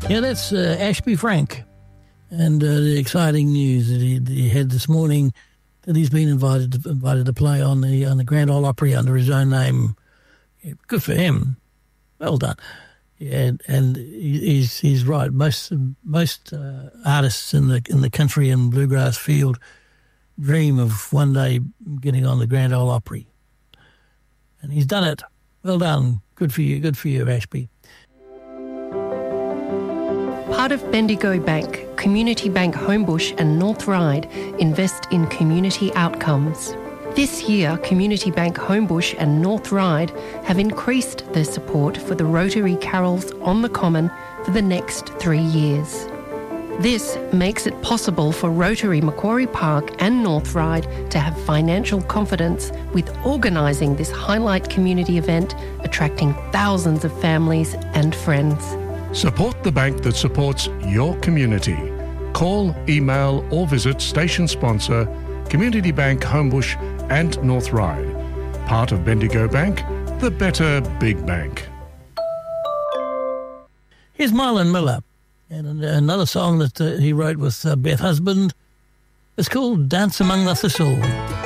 Yeah, that's Ashby Frank. And the exciting news that he had this morning that he's been invited to play on the Grand Ole Opry under his own name. Yeah, good for him. Well done. Yeah, and he's right. Most artists in the country and bluegrass field dream of one day getting on the Grand Ole Opry, and he's done it. Well done. Good for you, Ashby. Part of Bendigo Bank, Community Bank Homebush and North Ryde invest in community outcomes. This year, Community Bank Homebush and North Ryde have increased their support for the Rotary Carols on the Common for the next 3 years. This makes it possible for Rotary Macquarie Park and North Ryde to have financial confidence with organising this highlight community event, attracting thousands of families and friends. Support the bank that supports your community. Call, email or visit station sponsor Community Bank Homebush and North Ryde. Part of Bendigo Bank, the better big bank. Here's Marlon Miller and another song that he wrote with Beth Husband. It's called Dance Among the Thistle.